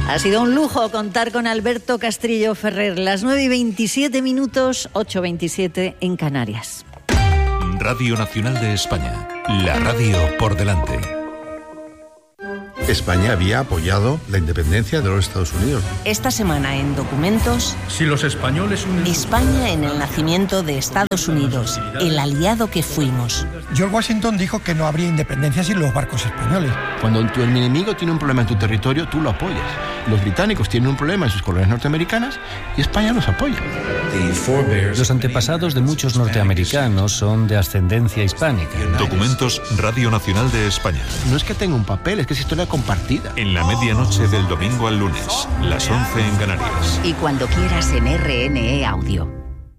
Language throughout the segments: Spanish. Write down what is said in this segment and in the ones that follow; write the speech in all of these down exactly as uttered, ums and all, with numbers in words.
Ha sido un lujo contar con Alberto Castrillo Ferrer. Las nueve y veintisiete minutos, ocho y veintisiete en Canarias. Radio Nacional de España. La radio por delante. España había apoyado la independencia de los Estados Unidos. Esta semana en Documentos, si los españoles unen España en el nacimiento de Estados Unidos, el aliado que fuimos. George Washington dijo que no habría independencia sin los barcos españoles. Cuando tu enemigo tiene un problema en tu territorio, tú lo apoyas. Los británicos tienen un problema en sus colonias norteamericanas y España los apoya. Los antepasados de muchos norteamericanos son de ascendencia hispánica. Documentos Radio Nacional de España. No es que tenga un papel, es que es historia compartida. En la medianoche del domingo al lunes, las once en Canarias. Y cuando quieras en R N E Audio.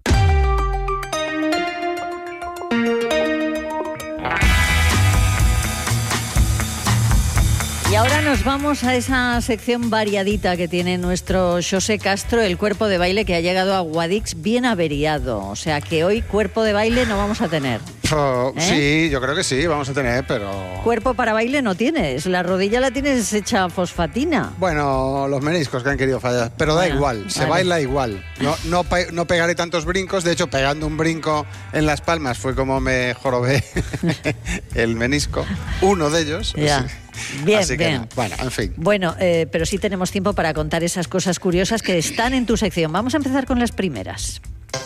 Y ahora nos vamos a esa sección variadita que tiene nuestro José Castro, el cuerpo de baile que ha llegado a Guadix bien averiado. O sea que hoy cuerpo de baile no vamos a tener. Oh, ¿Eh? Sí, yo creo que sí, vamos a tener, pero... Cuerpo para baile no tienes, la rodilla la tienes hecha fosfatina. Bueno, los meniscos que han querido fallar, pero da bueno, igual, se vale. baila igual. No, no, pe- no pegaré tantos brincos, de hecho pegando un brinco en Las Palmas fue como me jorobé el menisco, uno de ellos. Ya. Sí. Bien, Así que bien. no. Bueno, en fin. Bueno, eh, pero sí tenemos tiempo para contar esas cosas curiosas que están en tu sección. Vamos a empezar con las primeras.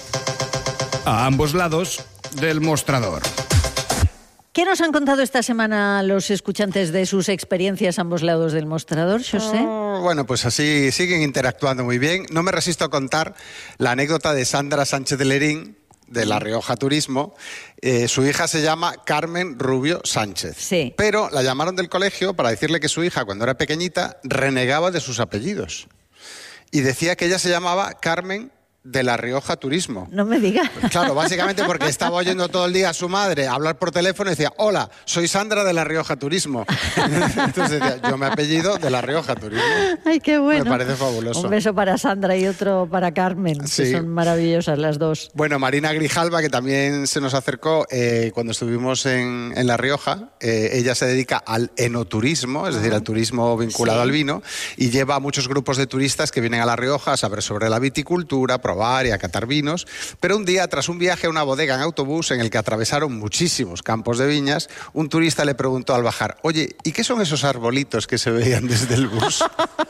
a ambos lados del mostrador. ¿Qué nos han contado esta semana los escuchantes de sus experiencias a ambos lados del mostrador, José? Oh, bueno, pues así siguen interactuando muy bien. No me resisto a contar la anécdota de Sandra Sánchez de Lerín, de La Rioja Turismo. Eh, su hija se llama Carmen Rubio Sánchez. Sí. Pero la llamaron del colegio para decirle que su hija, cuando era pequeñita, renegaba de sus apellidos. Y decía que ella se llamaba Carmen de La Rioja Turismo. No me digas. Claro, básicamente porque estaba oyendo todo el día a su madre hablar por teléfono y decía, hola, soy Sandra de La Rioja Turismo. Entonces decía, yo me apellido de La Rioja Turismo. Ay, qué bueno. Me parece fabuloso. Un beso para Sandra y otro para Carmen, Sí. que son maravillosas las dos. Bueno, Marina Grijalva, que también se nos acercó eh, cuando estuvimos en, en La Rioja, eh, ella se dedica al enoturismo, es decir, al turismo vinculado Sí. al vino, y lleva a muchos grupos de turistas que vienen a La Rioja a saber sobre la viticultura, probar y a catar vinos. Pero un día, tras un viaje a una bodega en autobús en el que atravesaron muchísimos campos de viñas, un turista le preguntó al bajar, oye, ¿y qué son esos arbolitos que se veían desde el bus?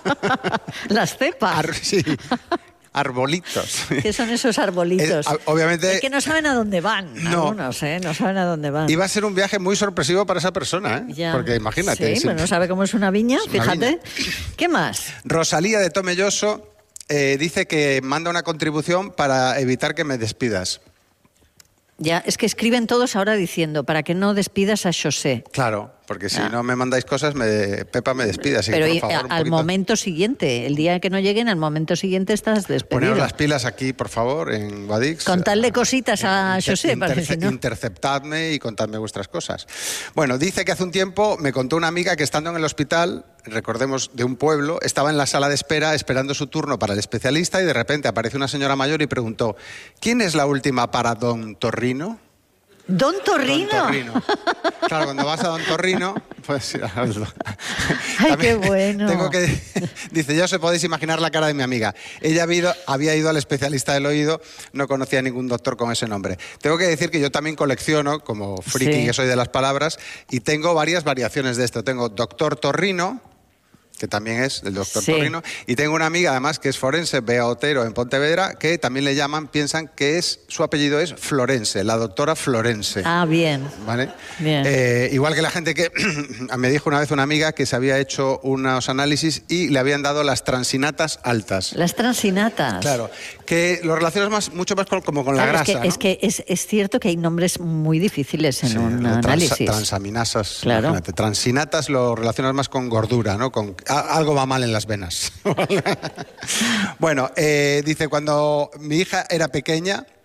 Las cepas. Ar- sí. Arbolitos. ¿Qué son esos arbolitos? Eh, obviamente... Es que no saben a dónde van, No. algunos, ¿eh? No saben a dónde van. Iba a ser un viaje muy sorpresivo para esa persona, ¿eh? Ya. Porque imagínate. Sí, si- pero no sabe cómo es una viña, Es una fíjate. ¿Qué más? Rosalía de Tomelloso eh, dice que manda una contribución para evitar que me despidas. Ya, es que escriben todos ahora diciendo, para que no despidas a José. Claro, porque si Ah. no me mandáis cosas, me, Pepa me despide. Así Pero que, y- por favor, un al poquito- momento siguiente, el día que no lleguen, al momento siguiente estás despedido. Poneros las pilas aquí, por favor, en Guadix. Contarle cositas a Inter- José, para que interce- si no... Interceptadme y contadme vuestras cosas. Bueno, dice que hace un tiempo me contó una amiga que estando en el hospital, recordemos, de un pueblo, estaba en la sala de espera esperando su turno para el especialista y de repente apareció una señora mayor y preguntó, ¿quién es la última para don Torrino? ¿Don Torrino? Don Torrino. Claro, cuando vas a Don Torrino, pues hazlo. Ay, También qué bueno. Tengo que, dice, ya os podéis imaginar la cara de mi amiga. Ella había ido, había ido al especialista del oído, no conocía a ningún doctor con ese nombre. Tengo que decir que yo también colecciono, como friki Sí. que soy de las palabras, y tengo varias variaciones de esto. Tengo Doctor Torrino, que también es el doctor Sí. Torrino, y tengo una amiga además que es forense, Bea Otero, en Pontevedra, que también le llaman, piensan que es su apellido es Florense, la doctora Florense. Ah, bien. ¿Vale? Bien. Eh, igual que la gente que me dijo una vez una amiga que se había hecho unos análisis y le habían dado las transinatas altas. Las transinatas. Claro, que lo relacionas más, mucho más con, como con la Claro, grasa, es que, es, que es, es cierto que hay nombres muy difíciles en Sí, un trans- análisis. transaminasas, Claro. imagínate. Transinatas lo relacionas más con gordura, ¿no? Con, a- algo va mal en las venas. Bueno, eh, dice, cuando mi hija era pequeña,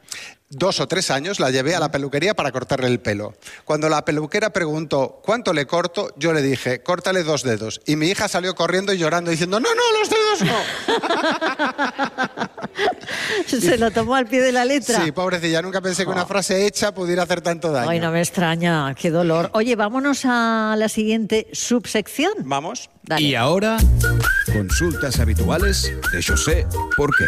dos o tres años la llevé a la peluquería para cortarle el pelo. Cuando la peluquera preguntó ¿cuánto le corto?, yo le dije, córtale dos dedos. Y mi hija salió corriendo y llorando diciendo, no, no, los dedos no. Se lo tomó al pie de la letra. Sí, pobrecilla, nunca pensé que una frase hecha pudiera hacer tanto daño. Ay, no me extraña, qué dolor. Oye, vámonos a la siguiente subsección. Vamos. Dale. Y ahora, consultas habituales de José Porqué.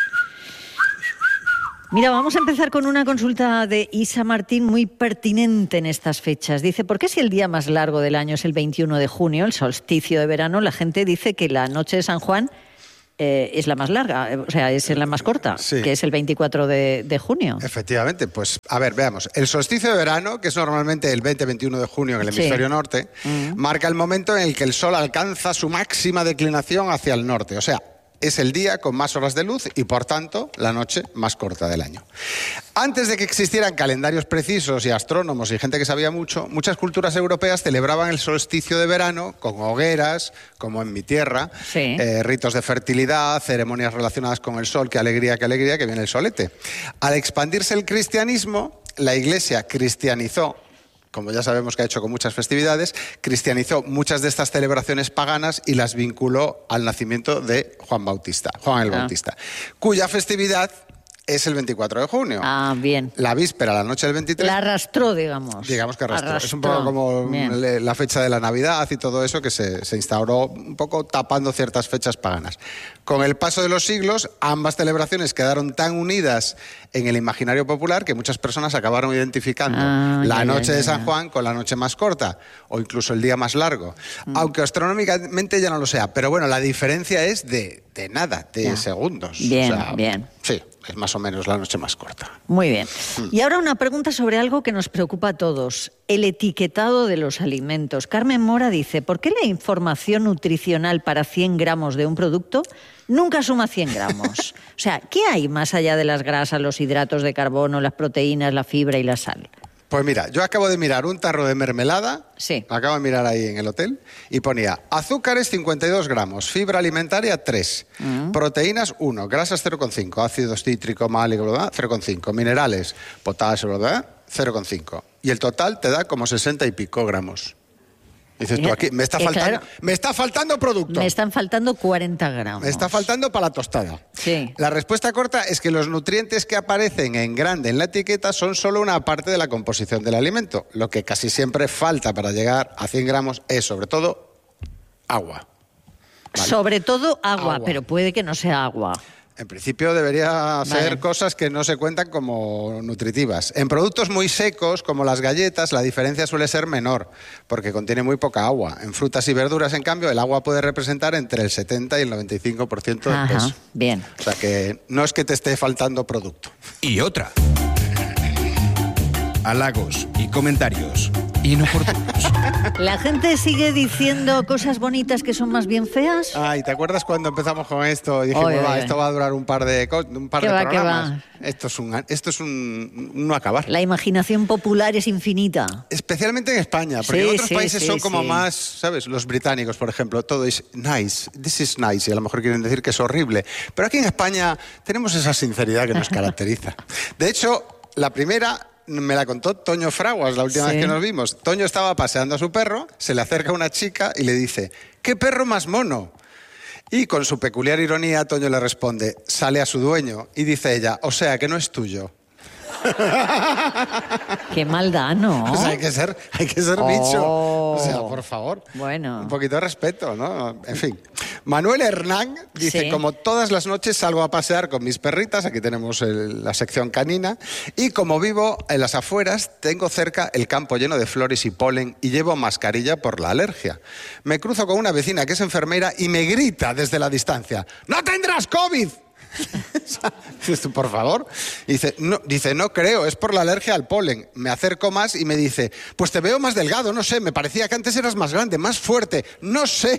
Mira, vamos a empezar con una consulta de Isa Martín muy pertinente en estas fechas. Dice, ¿por qué si el día más largo del año es el veintiuno de junio, el solsticio de verano, la gente dice que la noche de San Juan eh, es la más larga, o sea, es la más corta, sí, que es el veinticuatro de, de junio? Efectivamente, pues a ver, veamos. El solsticio de verano, que es normalmente el veinte veintiuno de junio en el hemisferio sí. norte, mm. marca el momento en el que el sol alcanza su máxima declinación hacia el norte, o sea, es el día con más horas de luz y, por tanto, la noche más corta del año. Antes de que existieran calendarios precisos y astrónomos y gente que sabía mucho, muchas culturas europeas celebraban el solsticio de verano con hogueras, como en mi tierra, sí. eh, ritos de fertilidad, ceremonias relacionadas con el sol, qué alegría, qué alegría, que viene el solete. Al expandirse el cristianismo, la Iglesia cristianizó, como ya sabemos que ha hecho con muchas festividades, cristianizó muchas de estas celebraciones paganas y las vinculó al nacimiento de Juan Bautista, Juan el ah. Bautista, cuya festividad es el veinticuatro de junio. Ah, bien. La víspera, la noche del veintitrés. La arrastró, digamos. Digamos que arrastró. arrastró. Es un poco como bien. La fecha de la Navidad y todo eso que se, se instauró un poco tapando ciertas fechas paganas. Con el paso de los siglos, ambas celebraciones quedaron tan unidas en el imaginario popular que muchas personas acabaron identificando ah, la ya, noche ya, ya, de San Juan con la noche más corta o incluso el día más largo. Mm. Aunque astronómicamente ya no lo sea. Pero bueno, la diferencia es de, de nada, de ya. segundos. Bien, o sea, bien. Sí. Es más o menos la noche más corta. Muy bien. Y ahora una pregunta sobre algo que nos preocupa a todos, el etiquetado de los alimentos. Carmen Mora dice, ¿por qué la información nutricional para cien gramos de un producto nunca suma cien gramos? O sea, ¿qué hay más allá de las grasas, los hidratos de carbono, las proteínas, la fibra y la sal? Pues mira, yo acabo de mirar un tarro de mermelada, sí. acabo de mirar ahí en el hotel, y ponía azúcares cincuenta y dos gramos, fibra alimentaria tres, mm. proteínas uno, grasas cero coma cinco, ácido cítrico, málico, bla, bla, cero coma cinco, minerales, potasio, bla, bla, cero coma cinco. Y el total te da como sesenta y pico gramos. Dices tú, aquí me está, eh, faltando, claro, me está faltando producto. Me están faltando cuarenta gramos. Me está faltando para la tostada. Sí. La respuesta corta es que los nutrientes que aparecen en grande en la etiqueta son solo una parte de la composición del alimento. Lo que casi siempre falta para llegar a cien gramos es, sobre todo, agua. ¿Vale? Sobre todo agua, agua, pero puede que no sea agua. En principio debería vale. ser cosas que no se cuentan como nutritivas. En productos muy secos, como las galletas, la diferencia suele ser menor, porque contiene muy poca agua. En frutas y verduras, en cambio, el agua puede representar entre el setenta y el noventa y cinco por ciento del Ajá, peso. Bien. O sea que no es que te esté faltando producto. Y otra. Halagos y comentarios inoportunos. ¿La gente sigue diciendo cosas bonitas que son más bien feas? Ay, ¿te acuerdas cuando empezamos con esto? Y dijimos, oye, va, oye. esto va a durar un par de, un par de va, programas. Esto es un, esto es un, un no acabar. La imaginación popular es infinita. Especialmente en España, porque sí, en otros sí, países sí, son como sí. más, ¿sabes? Los británicos, por ejemplo, todo es nice, this is nice, y a lo mejor quieren decir que es horrible. Pero aquí en España tenemos esa sinceridad que nos caracteriza. De hecho, la primera me la contó Toño Fraguas la última sí. vez que nos vimos. Toño estaba paseando a su perro, se le acerca una chica y le dice, ¿qué perro más mono? Y con su peculiar ironía, Toño le responde, sale a su dueño. Y dice ella, o sea, que no es tuyo. Qué maldad, ¿no? Pues hay que ser, hay que ser oh. bicho. O sea, por favor. Bueno. Un poquito de respeto, ¿no? En fin. Manuel Hernán dice, sí. como todas las noches salgo a pasear con mis perritas, aquí tenemos el, la sección canina, y como vivo en las afueras, tengo cerca el campo lleno de flores y polen y llevo mascarilla por la alergia. Me cruzo con una vecina que es enfermera y me grita desde la distancia, ¡no tendrás COVID! Dices tú, por favor. Dice no, dice, no creo, es por la alergia al polen. Me acerco más y me dice, pues te veo más delgado, no sé, me parecía que antes eras más grande, más fuerte, no sé.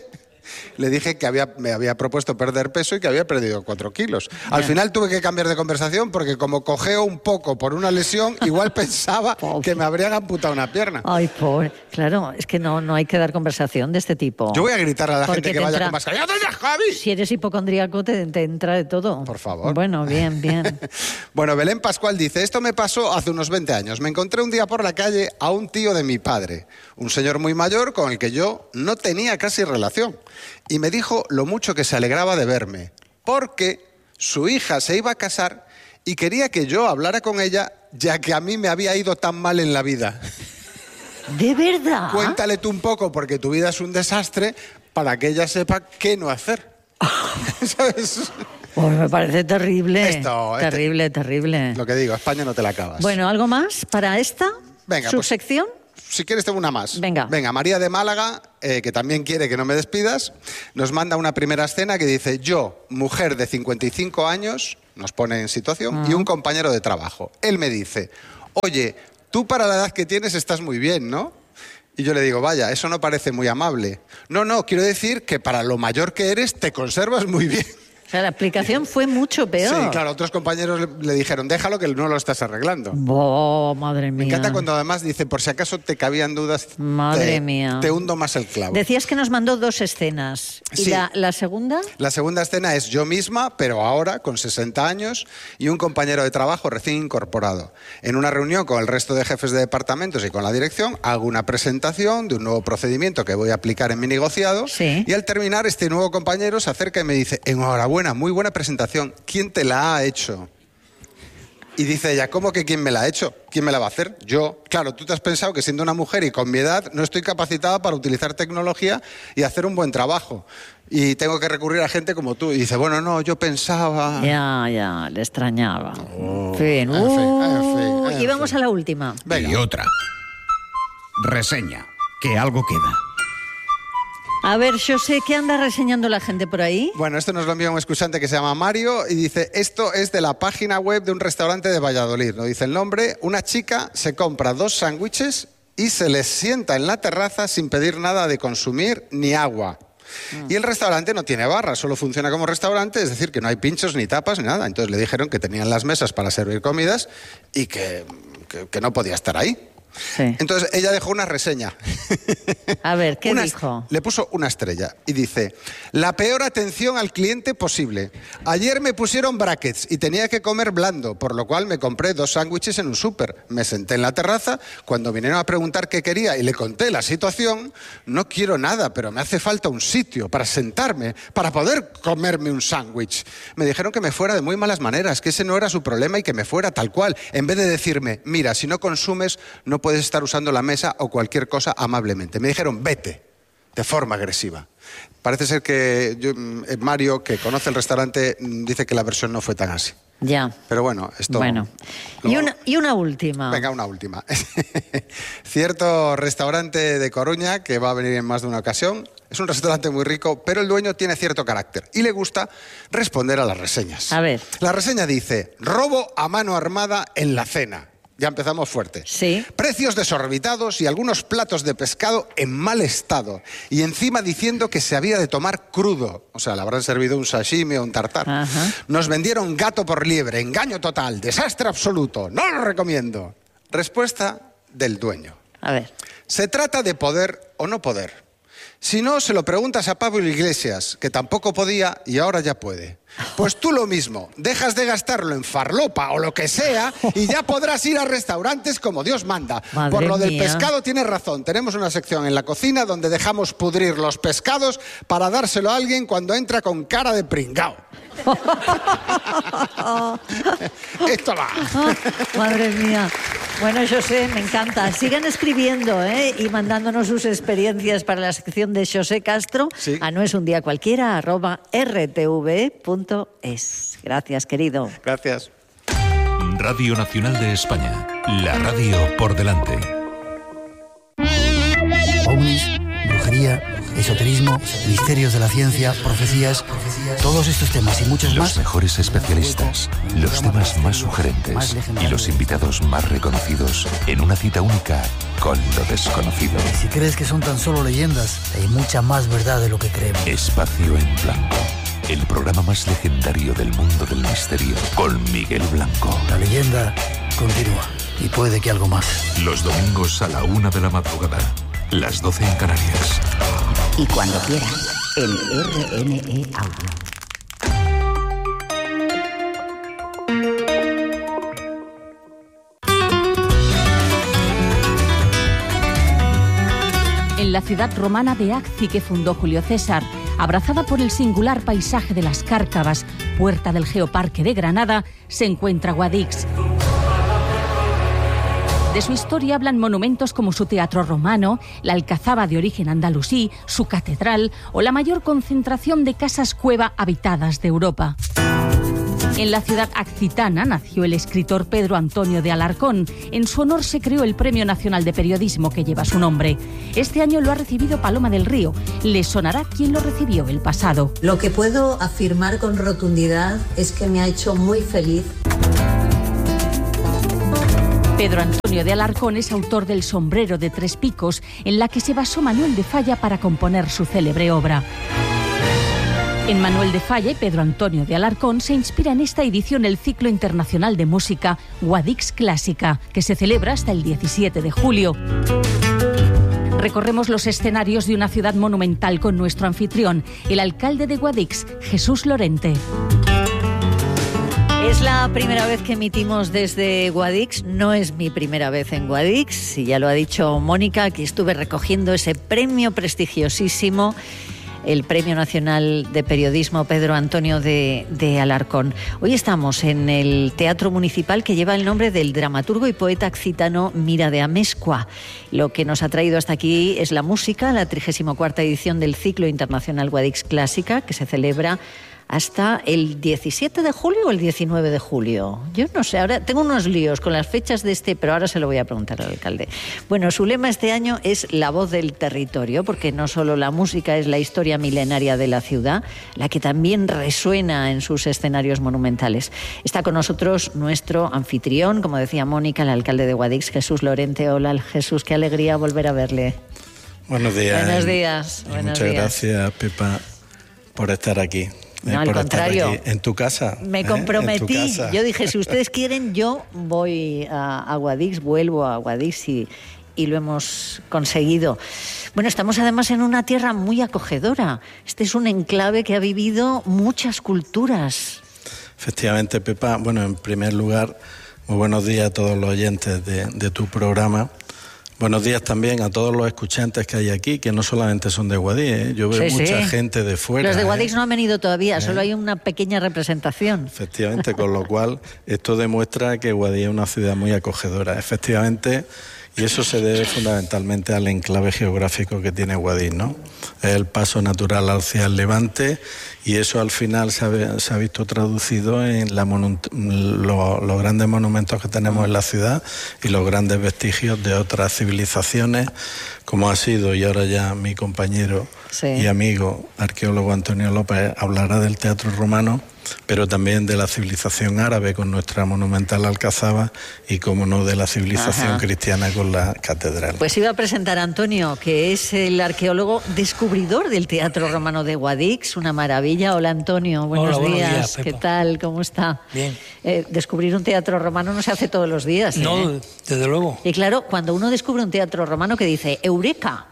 Le dije que había, me había propuesto perder peso y que había perdido cuatro kilos. Al final tuve que cambiar de conversación porque como cojeo un poco por una lesión, igual pensaba que me habrían amputado una pierna. Ay, pobre. Claro, es que no, no hay que dar conversación de este tipo. Yo voy a gritar a la Porque gente que te vaya entra- con mascarilla. ¡No, ya, Javi! Si eres hipocondríaco, te, te entra de todo. Por favor. Bueno, bien, bien. Bueno, Belén Pascual dice, esto me pasó hace unos veinte años. Me encontré un día por la calle a un tío de mi padre, un señor muy mayor con el que yo no tenía casi relación. Y me dijo lo mucho que se alegraba de verme, porque su hija se iba a casar y quería que yo hablara con ella, ya que a mí me había ido tan mal en la vida. ¿De verdad? Cuéntale tú un poco, porque tu vida es un desastre, para que ella sepa qué no hacer. ¿Sabes? Pues me parece terrible. Esto, este- terrible, terrible. Lo que digo, España no te la acabas. Bueno, ¿algo más para esta Venga, pues- subsección? Si quieres tengo una más. Venga. Venga, María de Málaga, eh, que también quiere que no me despidas, nos manda una primera escena que dice, yo, mujer de cincuenta y cinco años, nos pone en situación, y un compañero de trabajo. Él me dice, oye, tú para la edad que tienes estás muy bien, ¿no? Y yo le digo, vaya, eso no parece muy amable. No, no, quiero decir que para lo mayor que eres te conservas muy bien. O sea, la aplicación fue mucho peor. Sí, claro, otros compañeros le, le dijeron, déjalo que no lo estás arreglando. Oh, madre mía. Me encanta cuando además dice, por si acaso te cabían dudas, Madre te, mía. te hundo más el clavo. Decías que nos mandó dos escenas. ¿Y Sí. la, la segunda? La segunda escena es yo misma, pero ahora con sesenta años y un compañero de trabajo recién incorporado. En una reunión con el resto de jefes de departamentos y con la dirección, hago una presentación de un nuevo procedimiento que voy a aplicar en mi negociado. Sí. Y al terminar, este nuevo compañero se acerca y me dice, enhorabuena, muy buena presentación. ¿Quién te la ha hecho? Y dice ella, ¿cómo que quién me la ha hecho? ¿Quién me la va a hacer? Yo. Claro, tú te has pensado que siendo una mujer y con mi edad no estoy capacitada para utilizar tecnología y hacer un buen trabajo. Y tengo que recurrir a gente como tú. Y dice, bueno, no, yo pensaba... Ya, ya, le extrañaba. en fin. en fin, en fin, Uy, en y vamos fin. a la última. Venga. Y otra. Reseña. Que algo queda. A ver, yo sé qué anda reseñando la gente por ahí. Bueno, esto nos lo envía un escuchante que se llama Mario y dice, esto es de la página web de un restaurante de Valladolid. No dice el nombre. Una chica se compra dos sándwiches y se les sienta en la terraza sin pedir nada de consumir ni agua. Y el restaurante no tiene barra, solo funciona como restaurante, es decir, que no hay pinchos ni tapas ni nada. Entonces le dijeron que tenían las mesas para servir comidas y que, que, que no podía estar ahí. Sí. Entonces ella dejó una reseña. A ver, ¿qué Una- dijo? Le puso una estrella y dice, la peor atención al cliente posible. Ayer me pusieron brackets y tenía que comer blando, por lo cual me compré dos sándwiches en un súper. Me senté en la terraza, cuando vinieron a preguntar qué quería y le conté la situación, no quiero nada, pero me hace falta un sitio para sentarme, para poder comerme un sándwich. Me dijeron que me fuera de muy malas maneras, que ese no era su problema y que me fuera tal cual, en vez de decirme, mira, si no consumes, no puedes estar usando la mesa o cualquier cosa amablemente. Me dijeron, vete, de forma agresiva. Parece ser que yo, eh, Mario, que conoce el restaurante, mm, dice que la versión no fue tan así. Ya. Pero bueno, esto... Bueno. lo- Y una, y una última. Venga, una última. Cierto restaurante de Coruña, que va a venir en más de una ocasión, es un restaurante muy rico, pero el dueño tiene cierto carácter y le gusta responder a las reseñas. A ver. La reseña dice, robo a mano armada en la cena. Ya empezamos fuerte. Sí. Precios desorbitados y algunos platos de pescado en mal estado. Y encima diciendo que se había de tomar crudo. O sea, le habrán servido un sashimi o un tartar. Ajá. Nos vendieron gato por liebre, engaño total, desastre absoluto. No lo recomiendo. Respuesta del dueño. A ver. Se trata de poder o no poder. Si no, se lo preguntas a Pablo Iglesias, que tampoco podía y ahora ya puede. Pues tú lo mismo, dejas de gastarlo en farlopa o lo que sea y ya podrás ir a restaurantes como Dios manda. Madre Por lo del mía. pescado tienes razón. Tenemos una sección en la cocina donde dejamos pudrir los pescados para dárselo a alguien cuando entra con cara de pringao. Esto va. Madre mía. Bueno, José, me encanta. Sigan escribiendo, ¿eh? Y mandándonos sus experiencias para la sección de José Castro Sí. a no es un día cualquiera, arroba r t v punto es. Gracias, querido. Gracias. Radio Nacional de España. La radio por delante. Ovnis, brujería, esoterismo, misterios de la ciencia, profecías, todos estos temas y muchos más. Los mejores especialistas, los temas más sugerentes y los invitados más reconocidos en una cita única con lo desconocido. Si crees que son tan solo leyendas, hay mucha más verdad de lo que creemos. Espacio en Blanco, el programa más legendario del mundo del misterio, con Miguel Blanco. La leyenda continúa y puede que algo más. Los domingos a la una de la madrugada, las doce en Canarias. Y cuando quieras, en R N E Audio. En la ciudad romana de Acci que fundó Julio César, abrazada por el singular paisaje de las Cárcavas, puerta del Geoparque de Granada, se encuentra Guadix. De su historia hablan monumentos como su teatro romano, la alcazaba de origen andalusí, su catedral o la mayor concentración de casas cueva habitadas de Europa. En la ciudad accitana nació el escritor Pedro Antonio de Alarcón. En su honor se creó el Premio Nacional de Periodismo que lleva su nombre. Este año lo ha recibido Paloma del Río. Le sonará quién lo recibió el pasado. Lo que puedo afirmar con rotundidad es que me ha hecho muy feliz. Pedro Antonio de Alarcón es autor del Sombrero de Tres Picos, en la que se basó Manuel de Falla para componer su célebre obra. En Manuel de Falla y Pedro Antonio de Alarcón se inspira en esta edición el ciclo internacional de música Guadix Clásica, que se celebra hasta el diecisiete de julio. Recorremos los escenarios de una ciudad monumental con nuestro anfitrión, el alcalde de Guadix, Jesús Lorente. Es la primera vez que emitimos desde Guadix, no es mi primera vez en Guadix, y ya lo ha dicho Mónica, aquí estuve recogiendo ese premio prestigiosísimo, el Premio Nacional de Periodismo Pedro Antonio de, de Alarcón. Hoy estamos en el Teatro Municipal que lleva el nombre del dramaturgo y poeta occitano Mira de Amezcua. Lo que nos ha traído hasta aquí es la música, la trigésima cuarta edición del ciclo internacional Guadix Clásica, que se celebra hasta el diecisiete de julio o el diecinueve de julio. Yo no sé, ahora tengo unos líos con las fechas de este, pero ahora se lo voy a preguntar al alcalde. Bueno, su lema este año es la voz del territorio, porque no solo la música es la historia milenaria de la ciudad, la que también resuena en sus escenarios monumentales. Está con nosotros nuestro anfitrión, como decía Mónica, el alcalde de Guadix, Jesús Lorente. Hola, Jesús, qué alegría volver a verle. Buenos días. Buenos días. Y buenos muchas días. gracias, Pepa, por estar aquí. No, eh, al por contrario. Estar aquí en tu casa. Me ¿eh? comprometí. En tu casa. Yo dije, si ustedes quieren, yo voy a, a Guadix, vuelvo a Guadix y, y lo hemos conseguido. Bueno, estamos además en una tierra muy acogedora. Este es un enclave que ha vivido muchas culturas. Efectivamente, Pepa. Bueno, en primer lugar, muy buenos días a todos los oyentes de, de tu programa. Buenos días también a todos los escuchantes que hay aquí, que no solamente son de Guadix, ¿eh? Yo veo Sí, mucha sí. gente de fuera. Los de Guadix ¿eh? no han venido todavía, ¿Eh? solo hay una pequeña representación. Efectivamente, con lo cual esto demuestra que Guadix es una ciudad muy acogedora. Efectivamente, y eso se debe fundamentalmente al enclave geográfico que tiene Guadix, ¿no? Es el paso natural hacia el Levante y eso al final se ha, se ha visto traducido en la monument- lo, los grandes monumentos que tenemos en la ciudad y los grandes vestigios de otras civilizaciones, como ha sido, y ahora ya mi compañero Sí. y amigo arqueólogo Antonio López hablará del teatro romano, pero también de la civilización árabe con nuestra monumental alcazaba y, como no, de la civilización Ajá. cristiana con la catedral. Pues iba a presentar a Antonio, que es el arqueólogo descubridor del Teatro Romano de Guadix. Una maravilla. Hola, Antonio. Buenos, Hola, buenos días. días, Pepa. ¿Qué tal? ¿Cómo está? Bien. Eh, descubrir un teatro romano no se hace todos los días. ¿eh? No, desde luego. Y claro, cuando uno descubre un teatro romano que dice ¡Eureka!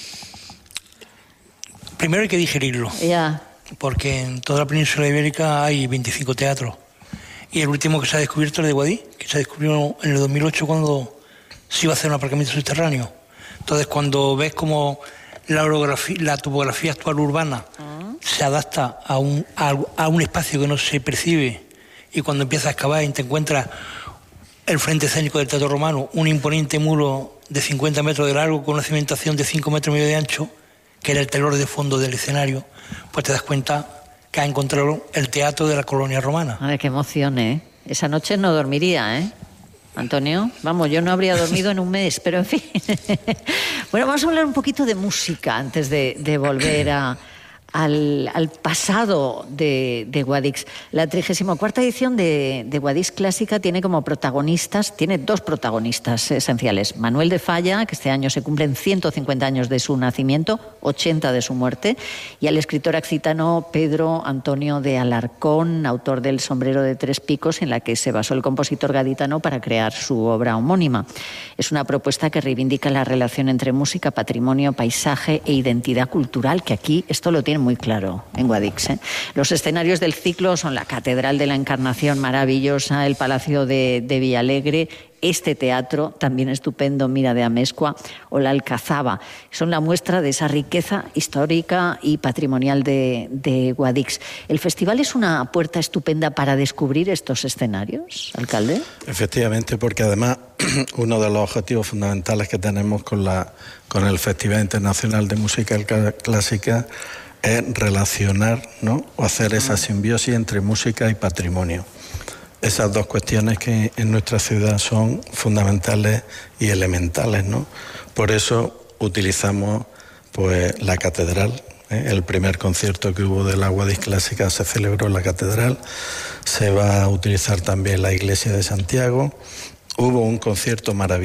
Primero hay que digerirlo, Ya. porque en toda la península ibérica hay veinticinco teatros. Y el último que se ha descubierto es el de Guadix, que se descubrió en el dos mil ocho cuando se iba a hacer un aparcamiento subterráneo. Entonces, cuando ves cómo la orografía, la topografía actual urbana se adapta a un, a, a un espacio que no se percibe, y cuando empiezas a excavar y te encuentras el frente escénico del Teatro Romano, un imponente muro de cincuenta metros de largo con una cimentación de cinco metros y medio de ancho, que era el telón de fondo del escenario, pues te das cuenta que has encontrado el teatro de la colonia romana. A ver, qué emoción, ¿eh? Esa noche no dormiría, ¿eh? Antonio? Vamos, yo no habría dormido en un mes, pero en fin. Bueno, vamos a hablar un poquito de música antes de, de volver a... Al, al pasado de, de Guadix. La trigésima cuarta edición de, de Guadix Clásica tiene como protagonistas, tiene dos protagonistas esenciales. Manuel de Falla, que este año se cumplen ciento cincuenta años de su nacimiento, ochenta de su muerte, y al escritor occitano Pedro Antonio de Alarcón, autor del Sombrero de tres picos, en la que se basó el compositor gaditano para crear su obra homónima. Es una propuesta que reivindica la relación entre música, patrimonio, paisaje e identidad cultural, que aquí esto lo tiene muy claro en Guadix, ¿eh? Los escenarios del ciclo son la Catedral de la Encarnación, maravillosa, el Palacio de, de Villalegre, este teatro también estupendo, Mira de Amezcua, o la Alcazaba. Son la muestra de esa riqueza histórica y patrimonial de, de Guadix. ¿El festival es una puerta estupenda para descubrir estos escenarios, alcalde? Efectivamente, porque además uno de los objetivos fundamentales que tenemos con, la, con el Festival Internacional de Música Clásica es relacionar, ¿no?, o hacer esa simbiosis entre música y patrimonio. Esas dos cuestiones que en nuestra ciudad son fundamentales y elementales, ¿no? Por eso utilizamos pues la catedral, ¿eh? El primer concierto que hubo de la Guadix Clásica se celebró en la catedral. Se va a utilizar también la iglesia de Santiago. Hubo un concierto maravilloso